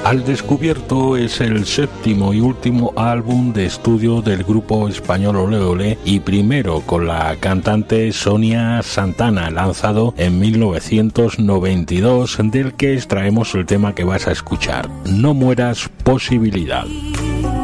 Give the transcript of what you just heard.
Al Descubierto es el séptimo y último álbum de estudio del grupo español Olé Olé y primero con la cantante Sonia Santana, lanzado en 1992, del que extraemos el tema que vas a escuchar, No mueras posibilidad.